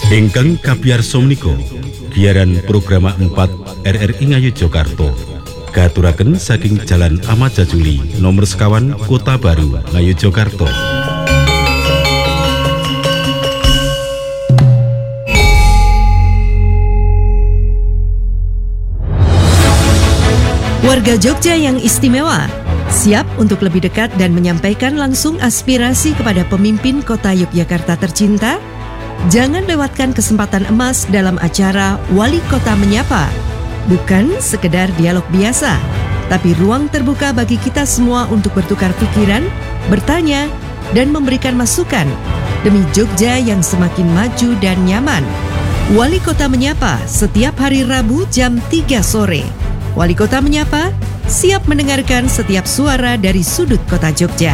Ingkang kabiyarsa menika giaran programa 4 RRI Ngayogyakarta katuraken saking Jalan Ahmad Jajuli nomor sekawan Kota Baru Ngayogyakarta. Warga Jogja yang istimewa, siap untuk lebih dekat dan menyampaikan langsung aspirasi kepada pemimpin kota Yogyakarta tercinta? Jangan lewatkan kesempatan emas dalam acara Wali Kota Menyapa. Bukan sekedar dialog biasa, tapi ruang terbuka bagi kita semua untuk bertukar pikiran, bertanya, dan memberikan masukan demi Jogja yang semakin maju dan nyaman. Wali Kota Menyapa setiap hari Rabu jam 3 sore. Wali Kota Menyapa, siap mendengarkan setiap suara dari sudut kota Jogja.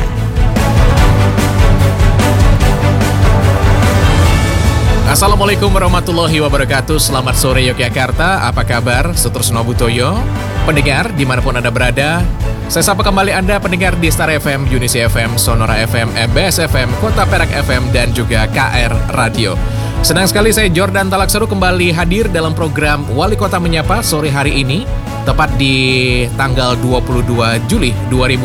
Assalamualaikum warahmatullahi wabarakatuh. Selamat sore Yogyakarta. Apa kabar? Sutresno Butoyo. Pendengar dimanapun Anda berada, saya sapa kembali Anda pendengar di Star FM, Unisi FM, Sonora FM, MBS FM, Kota Perak FM, dan juga KR Radio. Senang sekali saya Jordan Talakseru kembali hadir dalam program Wali Kota Menyapa sore hari ini, tepat di tanggal 22 Juli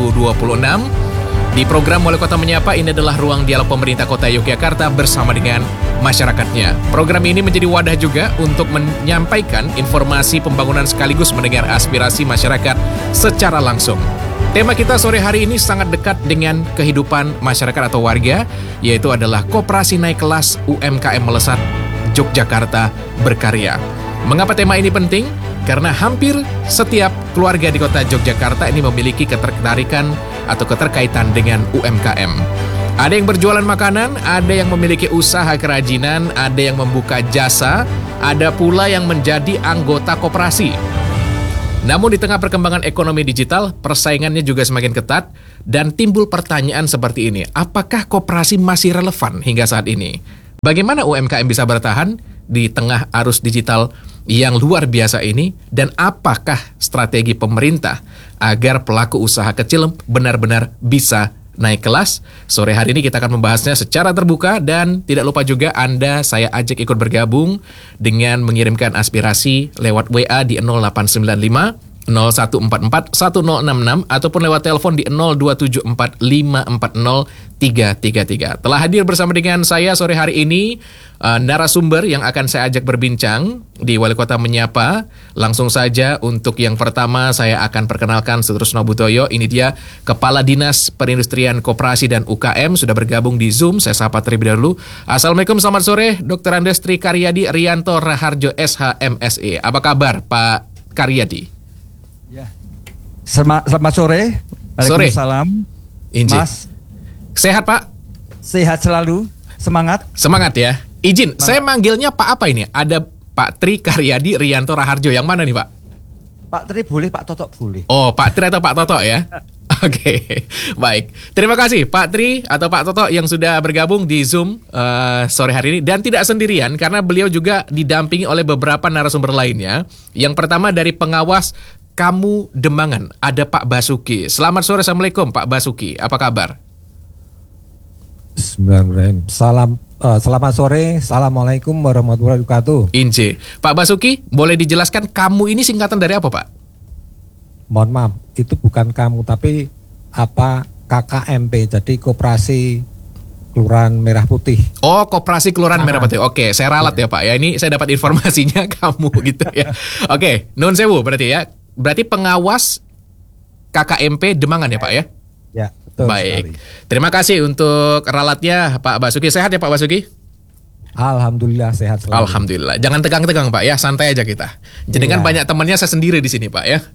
2026. Di program Wali Kota Menyapa ini adalah ruang dialog pemerintah kota Yogyakarta bersama dengan masyarakatnya. Program ini menjadi wadah juga untuk menyampaikan informasi pembangunan sekaligus mendengar aspirasi masyarakat secara langsung. Tema kita sore hari ini sangat dekat dengan kehidupan masyarakat atau warga, yaitu adalah Koperasi Naik Kelas UMKM Melesat Yogyakarta Berkarya. Mengapa tema ini penting? Karena hampir setiap keluarga di kota Yogyakarta ini memiliki ketertarikan atau keterkaitan dengan UMKM. Ada yang berjualan makanan, ada yang memiliki usaha kerajinan, ada yang membuka jasa, ada pula yang menjadi anggota koperasi. Namun di tengah perkembangan ekonomi digital, persaingannya juga semakin ketat dan timbul pertanyaan seperti ini. Apakah koperasi masih relevan hingga saat ini? Bagaimana UMKM bisa bertahan di tengah arus digital yang luar biasa ini, dan apakah strategi pemerintah agar pelaku usaha kecil benar-benar bisa naik kelas? Sore hari ini kita akan membahasnya secara terbuka, dan tidak lupa juga Anda saya ajak ikut bergabung dengan mengirimkan aspirasi lewat WA di 0895 0144 1066 ataupun lewat telepon di 0274 540 333. Telah hadir bersama dengan saya sore hari ini narasumber yang akan saya ajak berbincang di Wali Kota Menyapa. Langsung saja untuk yang pertama saya akan perkenalkan Sutresno Butoyo. Ini dia Kepala Dinas Perindustrian Koperasi dan UKM sudah bergabung di Zoom. Saya sapa terlebih dahulu. Assalamualaikum, selamat sore Dr. Andes Tri Karyadi Rianto Raharjo SH MSE. Apa kabar Pak Karyadi? Ya. Selamat sore. Waalaikumsalam. Inji. Mas. Sehat Pak? Sehat selalu. Semangat. Semangat ya. Izin, Semangat. Saya manggilnya Pak apa ini? Ada Pak Tri Karyadi Rianto Raharjo. Yang mana nih Pak? Pak Tri boleh, Pak Toto boleh. Oh, Pak Tri atau Pak Toto ya? Oke, baik. Terima kasih Pak Tri atau Pak Toto yang sudah bergabung di Zoom sore hari ini. Dan tidak sendirian, karena beliau juga didampingi oleh beberapa narasumber lainnya. Yang pertama dari pengawas Kamu Demangan, ada Pak Basuki. Selamat sore, Assalamualaikum Pak Basuki. Apa kabar? Selamat sore, Assalamualaikum warahmatullahi wabarakatuh. Inci. Pak Basuki, boleh dijelaskan kamu ini singkatan dari apa Pak? Mohon maaf, itu bukan kamu tapi KKMP, jadi Koperasi Kelurahan Merah Putih. Oh, Koperasi Kelurahan Merah Putih. Oke, saya ralat ya Pak. Ya, ini saya dapat informasinya kamu gitu ya. Oke, nun sewu berarti ya. Berarti pengawas KKMP Demangan ya Pak ya? Ya, betul. Baik. Sekali. Terima kasih untuk ralatnya Pak Basuki. Sehat ya Pak Basuki? Alhamdulillah sehat selalu. Alhamdulillah. Jangan tegang-tegang Pak ya, santai aja kita. Jenengan banyak temannya, saya sendiri di sini Pak ya.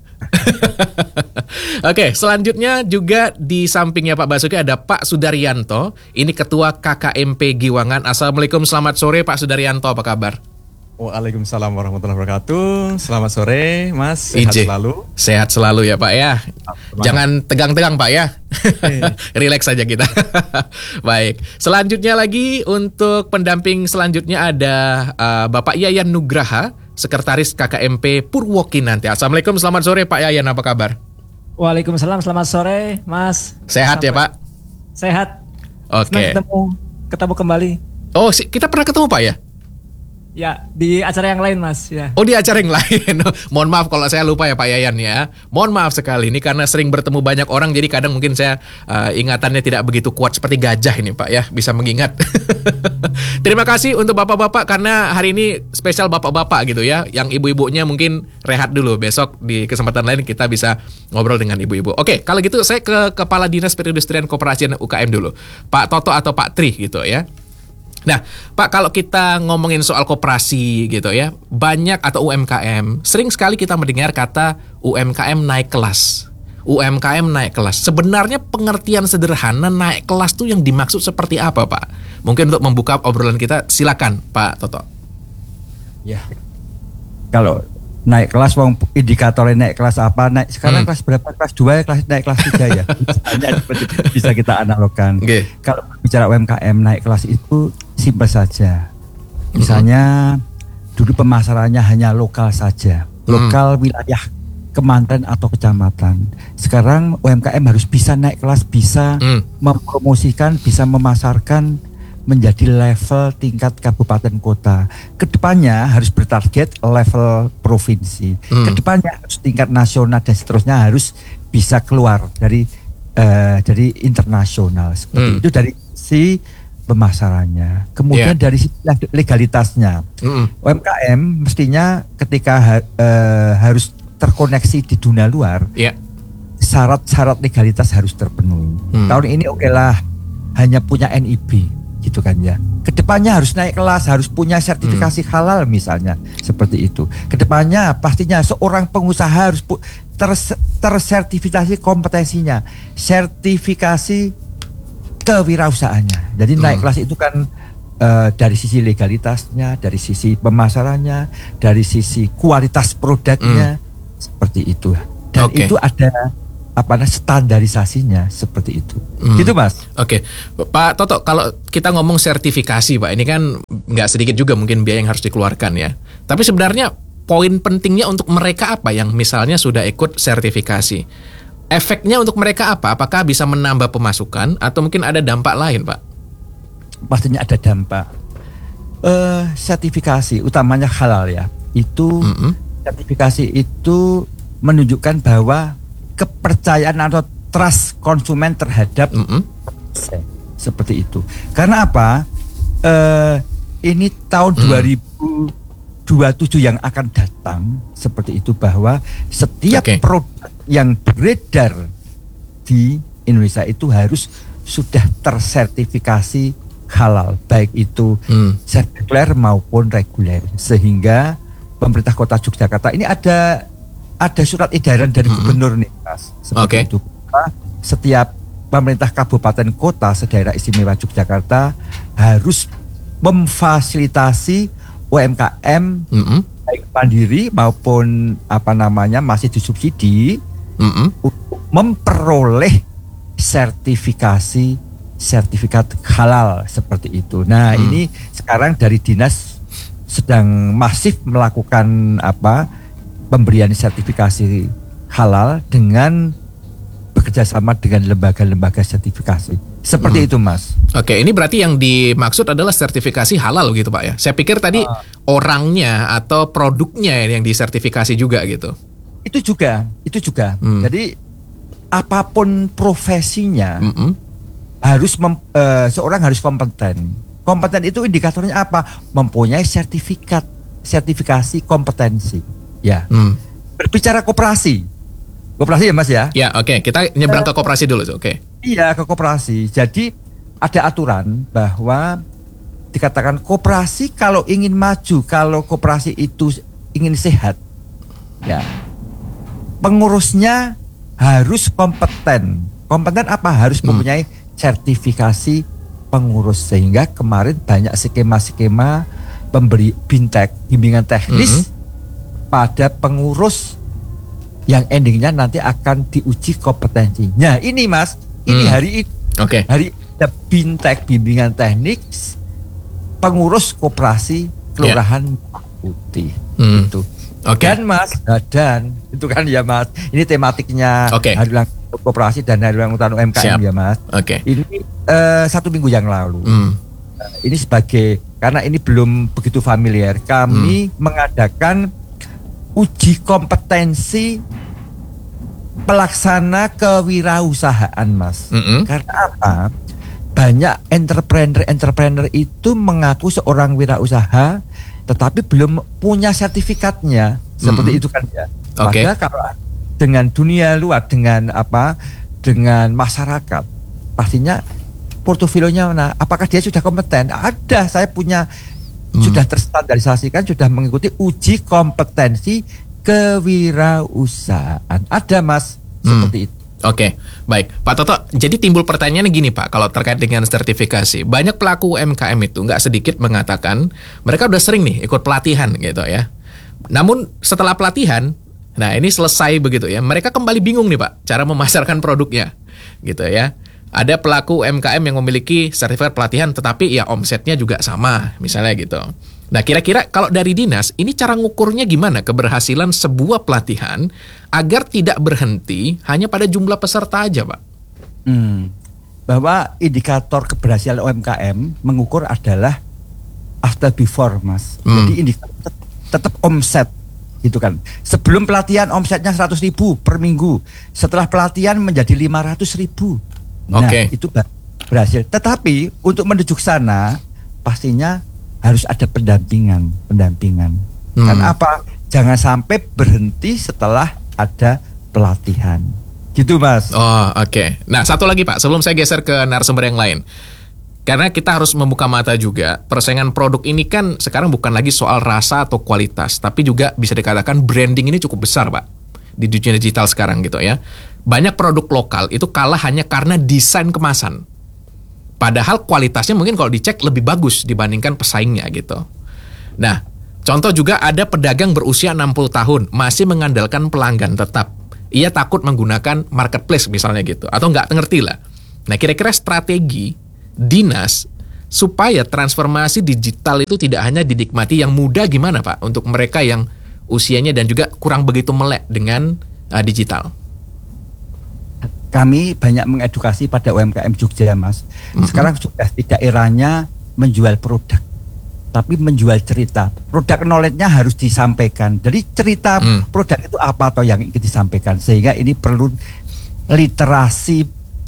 Oke, selanjutnya juga di sampingnya Pak Basuki ada Pak Sudaryanto. Ini Ketua KKMP Giwangan. Assalamualaikum, selamat sore Pak Sudaryanto, apa kabar? Waalaikumsalam warahmatullahi wabarakatuh. Selamat sore Mas, sehat selalu. Sehat selalu ya Pak ya. Jangan tegang-tegang Pak ya. Relax saja kita. Baik, selanjutnya lagi untuk pendamping selanjutnya ada Bapak Yayan Nugraha, Sekretaris KKMP Purwokinanti. Assalamualaikum, selamat sore Pak Yayan, apa kabar? Waalaikumsalam, selamat sore Mas. Sehat ya Pak? Sehat. Oke. Senang ketemu kembali. Oh, kita pernah ketemu Pak ya? Ya, di acara yang lain Mas. Ya. Oh, di acara yang lain. Mohon maaf kalau saya lupa ya Pak Yayan ya. Mohon maaf sekali ini karena sering bertemu banyak orang jadi kadang mungkin saya ingatannya tidak begitu kuat seperti gajah ini Pak ya, bisa mengingat. Terima kasih untuk bapak-bapak karena hari ini spesial bapak-bapak gitu ya. Yang ibu-ibunya mungkin rehat dulu, besok di kesempatan lain kita bisa ngobrol dengan ibu-ibu. Oke, kalau gitu saya ke Kepala Dinas Perindustrian Koperasian UKM dulu. Pak Toto atau Pak Tri gitu ya. Nah, Pak, kalau kita ngomongin soal koperasi gitu ya, banyak atau UMKM, sering sekali kita mendengar kata UMKM naik kelas. UMKM naik kelas. Sebenarnya pengertian sederhana naik kelas tuh yang dimaksud seperti apa, Pak? Mungkin untuk membuka obrolan kita, silakan, Pak Toto. Ya, kalau naik kelas, indikatornya naik kelas apa? Naik sekarang kelas berapa? Kelas 2 ya, naik kelas 3 ya. Misalnya bisa kita analogkan. Okay. Kalau bicara UMKM naik kelas itu simpel saja. Misalnya dulu pemasarannya hanya lokal saja, lokal wilayah kemanten atau kecamatan. Sekarang UMKM harus bisa naik kelas, bisa mempromosikan, bisa memasarkan menjadi level tingkat kabupaten kota. Kedepannya harus bertarget level provinsi. Kedepannya harus tingkat nasional dan seterusnya harus bisa keluar dari internasional. Seperti itu dari si pemasarannya. Kemudian dari sisi legalitasnya, UMKM mestinya ketika harus terkoneksi di dunia luar, syarat-syarat legalitas harus terpenuhi. Tahun ini okelah hanya punya NIB. Gitu kan ya. Kedepannya harus naik kelas, harus punya sertifikasi halal misalnya, seperti itu. Kedepannya pastinya seorang pengusaha harus tersertifikasi kompetensinya, sertifikasi kewirausahaannya. Jadi naik kelas itu kan dari sisi legalitasnya, dari sisi pemasarannya, dari sisi kualitas produknya, seperti itu. Dan itu ada standarisasinya seperti itu. Gitu Mas. Oke. Pak Toto, kalau kita ngomong sertifikasi Pak, ini kan nggak sedikit juga mungkin biaya yang harus dikeluarkan ya. Tapi sebenarnya poin pentingnya untuk mereka apa yang misalnya sudah ikut sertifikasi? Efeknya untuk mereka apa? Apakah bisa menambah pemasukan atau mungkin ada dampak lain Pak? Pastinya ada dampak. Sertifikasi utamanya halal ya. Itu sertifikasi itu menunjukkan bahwa kepercayaan atau trust konsumen terhadap seperti itu. Karena apa? Ini tahun 2027 yang akan datang seperti itu, bahwa setiap produk yang beredar di Indonesia itu harus sudah tersertifikasi halal, baik itu sekuler maupun reguler. Sehingga pemerintah Kota Yogyakarta ini ada surat edaran dari gubernur nih Mas, seperti itu. Setiap pemerintah kabupaten kota sedaerah istimewa Yogyakarta harus memfasilitasi UMKM baik mandiri maupun masih disubsidi untuk memperoleh sertifikat halal seperti itu. Nah, ini sekarang dari dinas sedang masif melakukan pemberian sertifikasi halal dengan bekerjasama dengan lembaga-lembaga sertifikasi. Seperti itu Mas. Oke, ini berarti yang dimaksud adalah sertifikasi halal gitu Pak ya. Saya pikir tadi orangnya atau produknya yang disertifikasi juga gitu. Itu juga. Jadi apapun profesinya seorang harus kompeten. Kompeten itu indikatornya apa? Mempunyai sertifikasi kompetensi. Ya, berbicara koperasi ya Mas ya. Ya, oke. Kita nyebrang ke koperasi dulu, oke. Iya, ke koperasi. Jadi ada aturan bahwa dikatakan koperasi kalau ingin maju, kalau koperasi itu ingin sehat, ya pengurusnya harus kompeten. Kompeten apa? Harus mempunyai sertifikasi pengurus. Sehingga kemarin banyak skema-skema pemberi bimbingan teknis pada pengurus yang endingnya nanti akan diuji kompetensinya. Ini Mas, ini hari ini. Hari ada bimbingan teknik pengurus koperasi kelurahan Putih. Itu. Dan Mas, dan itu kan ya Mas. Ini tematiknya hari ulang koperasi dan hari ulang tahun UMKM ya Mas. Ini 1 minggu yang lalu. Ini sebagai karena ini belum begitu familiar. Kami mengadakan uji kompetensi pelaksana kewirausahaan, Mas. Karena apa? Banyak entrepreneur itu mengaku seorang wirausaha, tetapi belum punya sertifikatnya. Seperti itu kan ya. Padahal kalau dengan dunia luar, dengan masyarakat, pastinya portofolionya mana? Apakah dia sudah kompeten? Ada, saya punya sudah terstandarisasikan, sudah mengikuti uji kompetensi kewirausahaan. Ada, Mas, seperti itu. Oke, baik. Pak Toto, jadi timbul pertanyaannya gini Pak, kalau terkait dengan sertifikasi. Banyak pelaku UMKM itu nggak sedikit mengatakan, mereka udah sering nih ikut pelatihan gitu ya. Namun setelah pelatihan, nah ini selesai begitu ya, mereka kembali bingung nih Pak, cara memasarkan produknya gitu ya. Ada pelaku UMKM yang memiliki sertifikat pelatihan, tetapi ya omsetnya juga sama, misalnya gitu. Nah, kira-kira kalau dari dinas, ini cara ngukurnya gimana keberhasilan sebuah pelatihan agar tidak berhenti hanya pada jumlah peserta aja, Pak? Bahwa indikator keberhasilan UMKM mengukur adalah after before, Mas. Jadi indikator tetap omset, gitu kan. Sebelum pelatihan omsetnya 100.000 per minggu, setelah pelatihan menjadi 500.000. Nah, itu berhasil. Tetapi untuk menuju ke sana, pastinya harus ada pendampingan. Karena apa? Jangan sampai berhenti setelah ada pelatihan. Gitu, Mas. Oh, oke. Nah, satu lagi Pak, sebelum saya geser ke narasumber yang lain. Karena kita harus membuka mata juga, persaingan produk ini kan sekarang bukan lagi soal rasa atau kualitas, tapi juga bisa dikatakan branding ini cukup besar, Pak, di dunia digital sekarang gitu ya. Banyak produk lokal itu kalah hanya karena desain kemasan. Padahal kualitasnya mungkin kalau dicek lebih bagus dibandingkan pesaingnya gitu. Nah, contoh juga ada pedagang berusia 60 tahun masih mengandalkan pelanggan tetap. Ia takut menggunakan marketplace misalnya gitu, atau nggak ngerti lah. Nah, kira-kira strategi dinas supaya transformasi digital itu tidak hanya dinikmati yang muda gimana Pak, untuk mereka yang usianya dan juga kurang begitu melek dengan digital? Kami banyak mengedukasi pada UMKM Jogja, Mas. Sekarang sudah tidak eranya menjual produk, tapi menjual cerita. Produk knowledge-nya harus disampaikan. Jadi cerita produk itu apa atau yang ingin disampaikan. Sehingga ini perlu literasi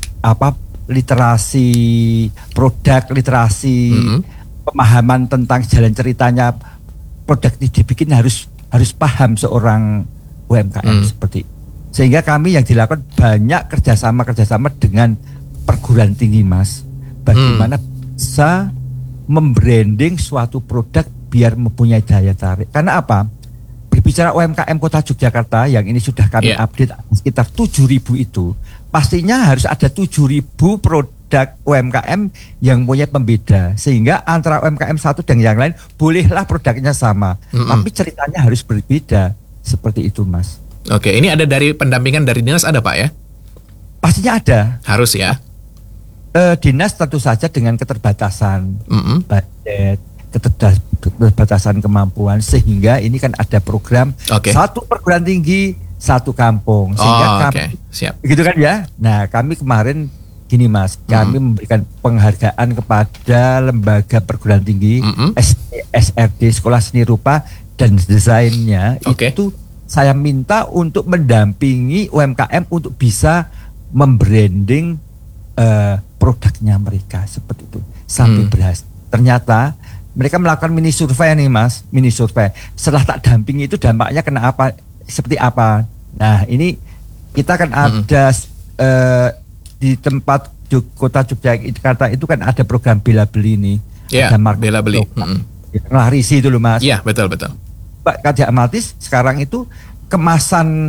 produk, literasi pemahaman tentang jalan ceritanya produk ini dibikin harus paham seorang UMKM seperti itu. Sehingga kami yang dilakukan banyak kerjasama dengan perguruan tinggi, Mas. Bagaimana bisa membranding suatu produk biar mempunyai daya tarik. Karena apa? Berbicara UMKM Kota Yogyakarta yang ini sudah kami update sekitar 7.000 itu, pastinya harus ada 7.000 produk UMKM yang punya pembeda. Sehingga antara UMKM satu dan yang lain bolehlah produknya sama, tapi ceritanya harus berbeda. Seperti itu, Mas. Oke, ini ada dari pendampingan dari dinas ada Pak ya? Pastinya ada. Harus ya? Dinas tentu saja dengan keterbatasan budget, keterbatasan kemampuan, sehingga ini kan ada program satu perguruan tinggi, satu kampung. Sehingga kami, siap. Begitu kan ya? Nah, kami kemarin gini Mas, kami memberikan penghargaan kepada lembaga perguruan tinggi, SRD, Sekolah Seni Rupa dan Desainnya, itu saya minta untuk mendampingi UMKM untuk bisa membranding produknya mereka seperti itu sampai berhasil. Ternyata mereka melakukan mini survei nih Mas, mini survei. Setelah tak dampingi itu dampaknya kena apa, seperti apa. Nah ini kita kan ada di tempat Kota Yogyakarta itu kan ada program Bela Beli nih. Iya, Bela Beli. Ngelarisi itu loh Mas. Iya, betul. Pak Kadya Amatis sekarang itu kemasan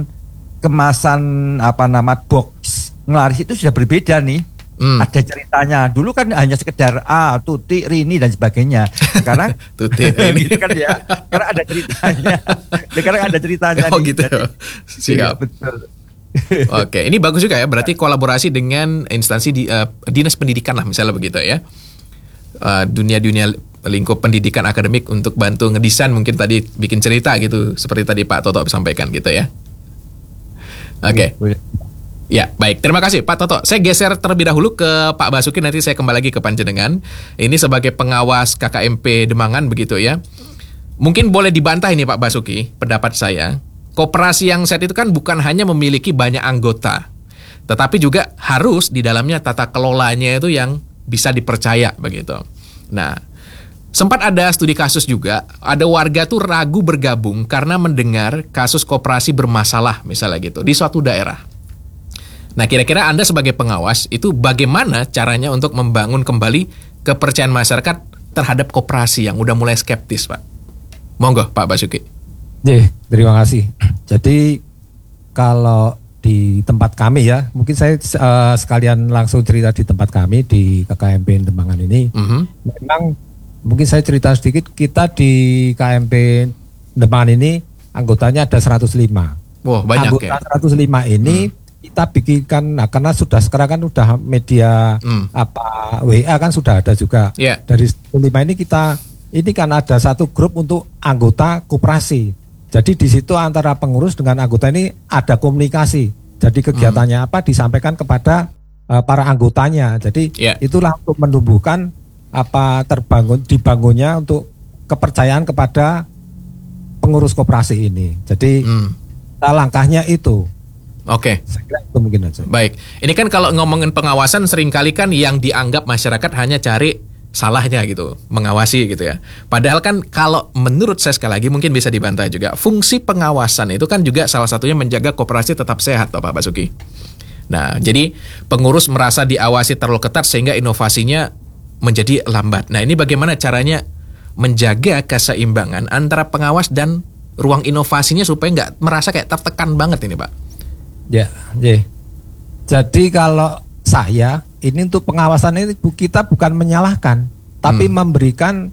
box ngelaris itu sudah berbeda nih. Ada ceritanya. Dulu kan hanya sekedar Tuti, Rini dan sebagainya. Sekarang Tuti, Rini gitu kan ya. Sekarang ada ceritanya. Sekarang ada ceritanya. Oh nih. Gitu. Siap. Betul. Oke, ini bagus juga ya. Berarti kolaborasi dengan instansi dinas pendidikan lah misalnya begitu ya. Dunia lingkup pendidikan akademik untuk bantu ngedesain, mungkin tadi bikin cerita gitu seperti tadi Pak Toto sampaikan gitu ya. Oke. Ya, baik. Terima kasih Pak Toto. Saya geser terlebih dahulu ke Pak Basuki, nanti saya kembali lagi ke panjenengan. Ini sebagai pengawas KKMP Demangan begitu ya. Mungkin boleh dibantah ini Pak Basuki, pendapat saya. Koperasi yang sehat itu kan bukan hanya memiliki banyak anggota, tetapi juga harus di dalamnya tata kelolanya itu yang bisa dipercaya begitu. Nah, sempat ada studi kasus juga, ada warga tuh ragu bergabung karena mendengar kasus koperasi bermasalah misalnya gitu di suatu daerah. Nah, kira-kira Anda sebagai pengawas itu bagaimana caranya untuk membangun kembali kepercayaan masyarakat terhadap koperasi yang udah mulai skeptis, Pak? Monggo, Pak Basuki. Terima kasih. Jadi kalau di tempat kami ya, mungkin saya sekalian langsung cerita di tempat kami di KKMP Demangan ini. Memang mungkin saya cerita sedikit, kita di KMP Demangan ini anggotanya ada 105. Wah, banyak anggota ya. 105 ini kita bikinkan, nah karena sudah sekarang kan udah media WA kan sudah ada juga. Yeah. Dari 105 ini kan ada satu grup untuk anggota koperasi. Jadi di situ antara pengurus dengan anggota ini ada komunikasi. Jadi kegiatannya apa disampaikan kepada para anggotanya. Jadi itulah untuk menumbuhkan dibangunnya untuk kepercayaan kepada pengurus koperasi ini. Jadi langkahnya itu. Oke. Saya kira itu mungkin aja. Baik. Ini kan kalau ngomongin pengawasan seringkali kan yang dianggap masyarakat hanya cari salahnya gitu, mengawasi gitu ya. Padahal kan kalau menurut saya sekali lagi mungkin bisa dibantah juga, fungsi pengawasan itu kan juga salah satunya menjaga koperasi tetap sehat, Pak Basuki. Nah, jadi pengurus merasa diawasi terlalu ketat sehingga inovasinya menjadi lambat. Nah, ini bagaimana caranya menjaga keseimbangan antara pengawas dan ruang inovasinya supaya nggak merasa kayak tertekan banget ini, Pak? Ya. Jadi kalau saya ini untuk pengawasan ini kita bukan menyalahkan, tapi memberikan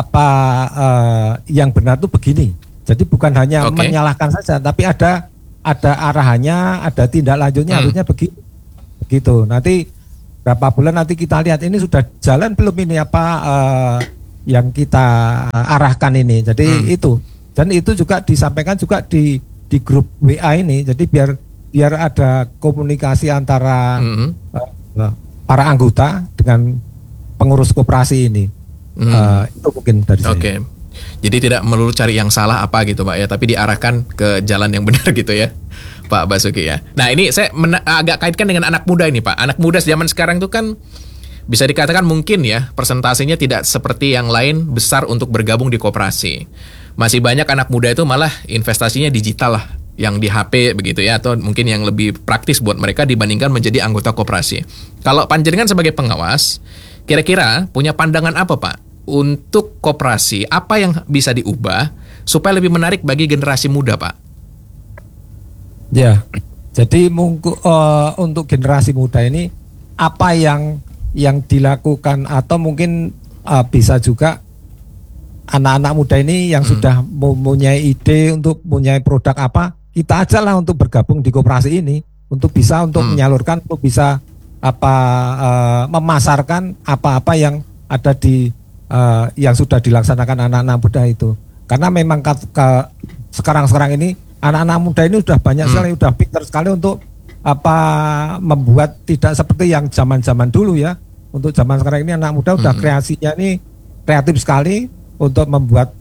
yang benar itu begini. Jadi bukan hanya menyalahkan saja, tapi ada arahannya, ada tindak lanjutnya harusnya begitu. Nanti berapa bulan nanti kita lihat ini sudah jalan belum ini yang kita arahkan ini. Jadi itu, dan itu juga disampaikan juga di grup WA ini. Jadi biar ada komunikasi antara para anggota dengan pengurus koperasi ini. Itu mungkin dari saya. Oke. Jadi tidak melulu cari yang salah apa gitu Pak ya, tapi diarahkan ke jalan yang benar gitu ya, Pak Basuki ya. Nah ini saya agak kaitkan dengan anak muda ini Pak. Anak muda zaman sekarang itu kan bisa dikatakan mungkin ya persentasenya tidak seperti yang lain besar untuk bergabung di koperasi. Masih banyak anak muda itu malah investasinya digital lah, yang di HP begitu ya, atau mungkin yang lebih praktis buat mereka dibandingkan menjadi anggota koperasi. Kalau panjenengan sebagai pengawas, kira-kira punya pandangan apa Pak untuk koperasi? Apa yang bisa diubah supaya lebih menarik bagi generasi muda Pak? Ya, jadi untuk generasi muda ini apa yang dilakukan, atau mungkin bisa juga anak-anak muda ini yang sudah mempunyai ide untuk mempunyai produk apa, kita ajalah untuk bergabung di koperasi ini untuk bisa menyalurkan, untuk bisa memasarkan apa-apa yang ada di yang sudah dilaksanakan anak-anak muda itu. Karena memang sekarang ini anak-anak muda ini sudah banyak sekali, sudah pintar sekali untuk membuat, tidak seperti yang zaman-zaman dulu ya. Untuk zaman sekarang ini anak muda sudah kreasinya ini kreatif sekali untuk membuat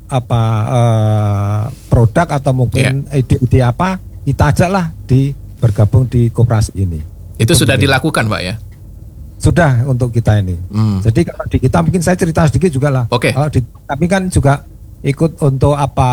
produk atau mungkin ide-ide apa, kita ajaklah bergabung di koperasi ini. Itu sudah dilakukan Pak ya? Sudah untuk kita ini. Jadi kalau di kita mungkin saya cerita sedikit juga lah. Kalau kami kan juga ikut untuk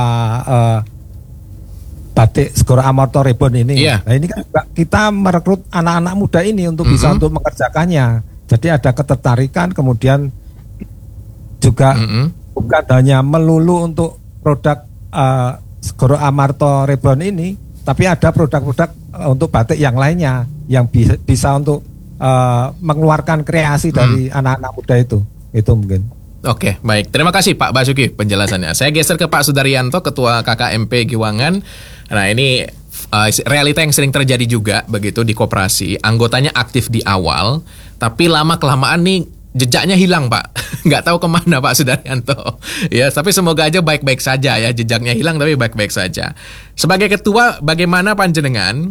batik Segoro Amarto Reborn ini. Nah ini kan juga kita merekrut anak-anak muda ini untuk bisa untuk mengerjakannya. Jadi ada ketertarikan, kemudian juga bukan hanya melulu untuk produk Segoro Amarto Reborn ini, tapi ada produk-produk untuk batik yang lainnya yang bisa untuk mengeluarkan kreasi dari anak-anak muda itu mungkin. Oke, baik. Terima kasih Pak Basuki penjelasannya. Saya geser ke Pak Sudaryanto, Ketua KKMP Giwangan. Nah ini realita yang sering terjadi juga begitu di koperasi. Anggotanya aktif di awal, tapi lama-kelamaan nih jejaknya hilang Pak. Nggak tahu kemana Pak Sudaryanto. Ya, tapi semoga aja baik-baik saja ya. Jejaknya hilang tapi baik-baik saja. Sebagai ketua, bagaimana panjenengan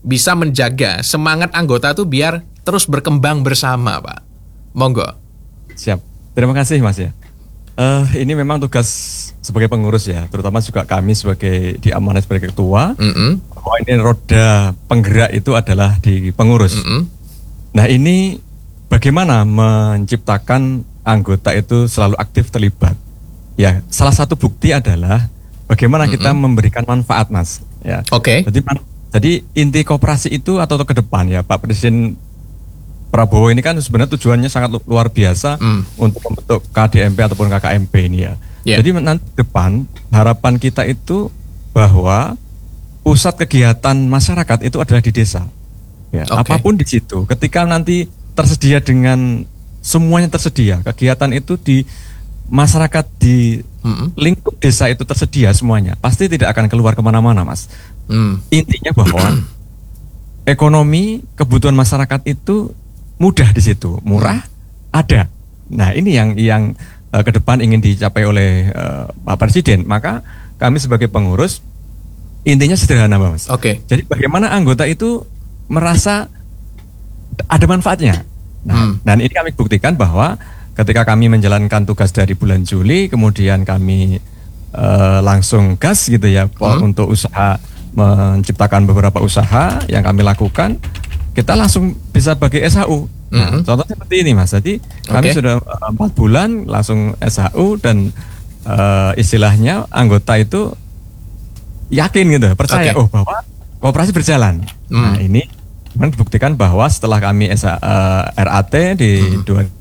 bisa menjaga semangat anggota tuh biar terus berkembang bersama, Pak? Monggo. Siap. Terima kasih Mas ya. Ini memang tugas sebagai pengurus ya, terutama juga kami sebagai diamanat sebagai ketua. Bahwa ini roda penggerak itu adalah di pengurus. Nah ini bagaimana menciptakan anggota itu selalu aktif terlibat. Ya, salah satu bukti adalah bagaimana kita memberikan manfaat, Mas. Ya. Oke. Jadi inti koperasi itu atau ke depan ya, Pak Presiden Prabowo ini kan sebenarnya tujuannya sangat luar biasa untuk membentuk KDMP ataupun KKMP ini ya. Jadi nanti depan harapan kita itu bahwa pusat kegiatan masyarakat itu adalah di desa. Ya, apapun di situ. Ketika nanti tersedia dengan semuanya tersedia, kegiatan itu di masyarakat di lingkup desa itu tersedia semuanya, pasti tidak akan keluar kemana-mana, Mas. Intinya bahwa ekonomi kebutuhan masyarakat itu mudah di situ, murah, ada. Nah ini yang ke depan ingin dicapai oleh Pak Presiden. Maka kami sebagai pengurus intinya sederhana, Mas. Jadi bagaimana anggota itu merasa ada manfaatnya. Nah, dan ini kami buktikan bahwa ketika kami menjalankan tugas dari bulan Juli, kemudian kami langsung gas gitu ya untuk usaha, menciptakan beberapa usaha yang kami lakukan. Kita langsung bisa bagi SHU. Nah, contohnya seperti ini, Mas. Jadi kami sudah 4 bulan langsung SHU dan istilahnya anggota itu yakin gitu, percaya bahwa koperasi berjalan. Nah, ini dibuktikan bahwa setelah kami RAT di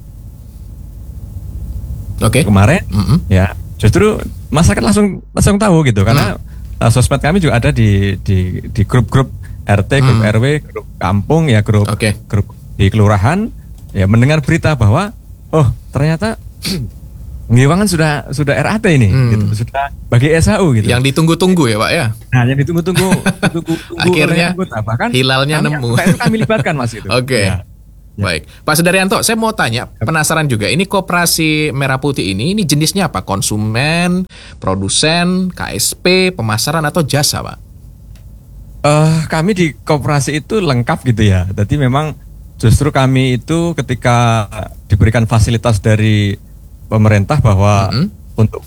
kemarin, ya justru masyarakat langsung tahu gitu, karena sosmed kami juga ada di grup-grup RT, grup RW, grup kampung ya, grup di kelurahan ya, mendengar berita bahwa ternyata Giwangan sudah RAT ini gitu, sudah bagi SHU gitu. Yang ditunggu-tunggu ya, Pak ya. Nah, yang ditunggu-tunggu akhirnya anggota, bahkan hilalnya nemu. Kami libatkan, Mas itu. Ya. Baik, Pak Sudaryanto, saya mau tanya, penasaran juga. Ini koperasi Merah Putih ini jenisnya apa? Konsumen, produsen, KSP, pemasaran atau jasa, Pak? Kami di koperasi itu lengkap gitu ya. Jadi memang justru kami itu ketika diberikan fasilitas dari pemerintah bahwa untuk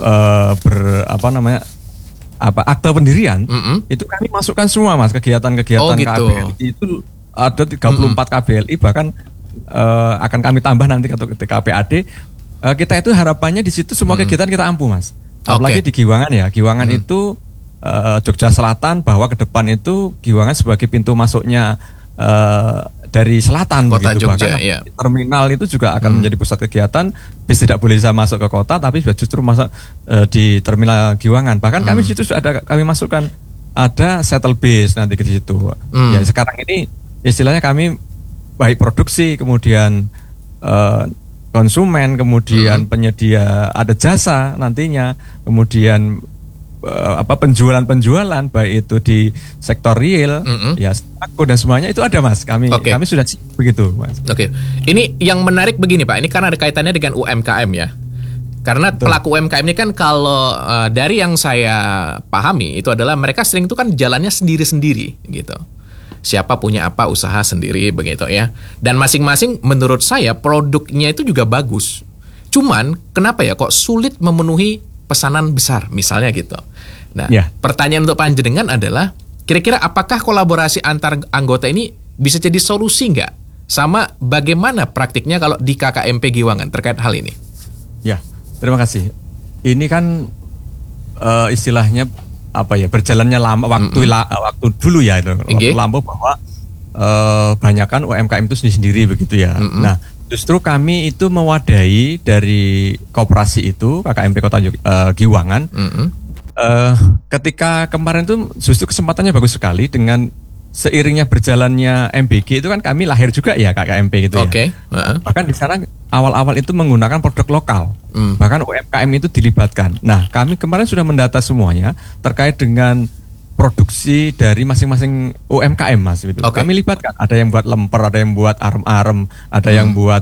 akta pendirian itu kami masukkan semua, Mas, kegiatan-kegiatan KBLI itu ada 34 KBLI, bahkan akan kami tambah nanti ketika PAD. Kita itu harapannya di situ semua kegiatan kita ampu, Mas. Apalagi di Giwangan ya. Giwangan itu Jogja Selatan, bahwa ke depan itu Giwangan sebagai pintu masuknya dari selatan kota begitu. Jogja, bahkan terminal itu juga akan menjadi pusat kegiatan. Bis tidak boleh bisa masuk ke kota, tapi justru masuk di terminal Giwangan. Bahkan kami di situ sudah kami masukkan ada shuttle base nanti ke situ. Ya sekarang ini istilahnya kami baik produksi, kemudian konsumen, kemudian penyedia, ada jasa nantinya, kemudian penjualan baik itu di sektor real, ya aku dan semuanya itu ada, Mas. Kami sudah begitu, Mas. Ini yang menarik begini, Pak. Ini karena ada kaitannya dengan UMKM ya. Karena pelaku UMKM ini kan kalau dari yang saya pahami itu adalah mereka sering itu kan jalannya sendiri-sendiri gitu. Siapa punya apa usaha sendiri begitu ya. Dan masing-masing menurut saya produknya itu juga bagus. Cuman kenapa ya kok sulit memenuhi pesanan besar misalnya gitu. Nah, pertanyaan untuk panjenengan adalah kira-kira apakah kolaborasi antar anggota ini bisa jadi solusi nggak? Sama bagaimana praktiknya kalau di KKMP Giwangan terkait hal ini? Ya, terima kasih. Ini kan istilahnya berjalannya lama waktu dulu ya, waktu lama bahwa banyakan UMKM itu sendiri begitu ya. Nah, justru kami itu mewadahi dari koperasi itu KKMP Kota Giwangan. Ketika kemarin itu justru kesempatannya bagus sekali dengan seiringnya berjalannya MBG itu kan kami lahir juga ya KKMP gitu ya. Bahkan di sana awal-awal itu menggunakan produk lokal. Bahkan UMKM itu dilibatkan. Nah, kami kemarin sudah mendata semuanya terkait dengan produksi dari masing-masing UMKM, Mas. Gitu. Kami libatkan. Ada yang buat lemper, ada yang buat arem-arem, ada yang buat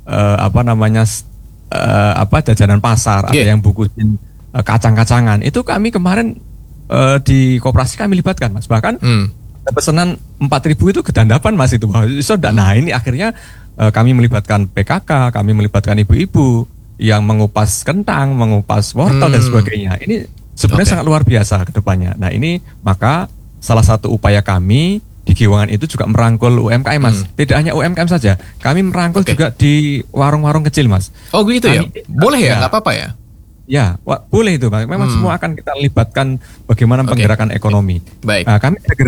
jajanan pasar, ada yang bungkusin kacang-kacangan. Itu kami kemarin di koperasi kami libatkan, Mas. Bahkan pesanan 4.000 itu kedandapan Mas itu. Nah ini akhirnya kami melibatkan PKK, kami melibatkan ibu-ibu yang mengupas kentang, mengupas wortel dan sebagainya. Ini sebenarnya sangat luar biasa ke depannya. Nah ini maka salah satu upaya kami di Giwangan itu juga merangkul UMKM Mas. Tidak hanya UMKM saja, kami merangkul juga di warung-warung kecil Mas. Oh gitu ya? Boleh ya? Nggak apa-apa ya? Ya, boleh itu Mas. Memang semua akan kita libatkan bagaimana penggerakan ekonomi. Baik. Nah, kami ada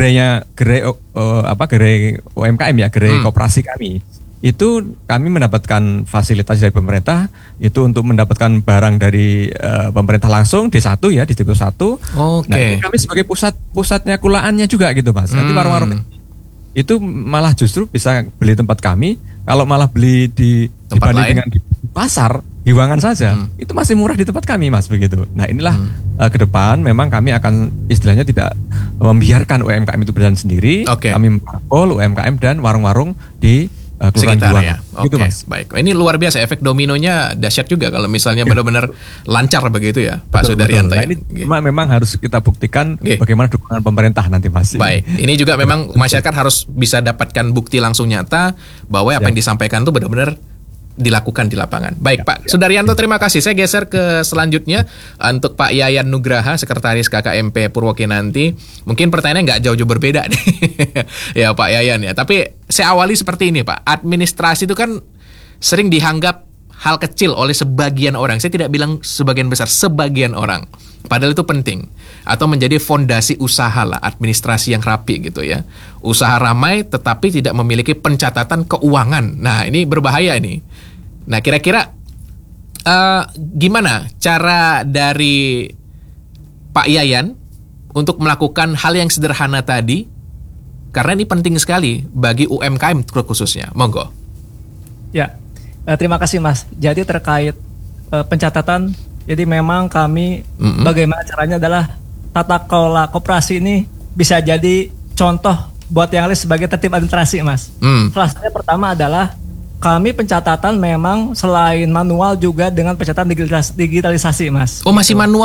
gerai UMKM ya, gerai koperasi kami. Itu kami mendapatkan fasilitas dari pemerintah itu untuk mendapatkan barang dari pemerintah langsung D1 ya, distribusi 1. Nah, ini kami sebagai pusatnya kulaannya juga gitu Mas. Nanti warung-warung itu malah justru bisa beli tempat kami. Kalau malah beli di tempat lain dengan di pasar Giwangan saja, itu masih murah di tempat kami Mas begitu. Nah inilah ke depan memang kami akan istilahnya tidak membiarkan UMKM itu berjalan sendiri. Kami merangkul UMKM dan warung-warung di sekitarnya. Gitu Mas. Baik. Ini luar biasa, efek dominonya dahsyat juga kalau misalnya benar-benar lancar begitu ya Pak Sudaryanto. Nah, ini memang harus kita buktikan bagaimana dukungan pemerintah nanti Mas. Baik. Ini juga memang masyarakat harus bisa dapatkan bukti langsung nyata bahwa apa yang disampaikan itu benar-benar dilakukan di lapangan. Baik Pak Sudaryanto, terima kasih. Saya geser ke selanjutnya untuk Pak Yayan Nugraha, Sekretaris KKMP Purwokinanti. Mungkin pertanyaannya nggak jauh-jauh berbeda nih ya Pak Yayan ya. Tapi saya awali seperti ini Pak. Administrasi itu kan sering dianggap hal kecil oleh sebagian orang. Saya tidak bilang sebagian besar, sebagian orang. Padahal itu penting. Atau menjadi fondasi usaha lah, administrasi yang rapi gitu ya. Usaha ramai tetapi tidak memiliki pencatatan keuangan. Nah ini berbahaya ini. Nah kira-kira gimana cara dari Pak Yayan untuk melakukan hal yang sederhana tadi? Karena ini penting sekali bagi UMKM khususnya. Monggo. Ya, terima kasih Mas. Jadi terkait pencatatan, jadi memang kami bagaimana caranya adalah tata kelola koperasi ini bisa jadi contoh buat yang lain sebagai tertib administrasi Mas. Salah satunya pertama adalah kami pencatatan memang selain manual juga dengan pencatatan digitalisasi Mas. Oh masih manual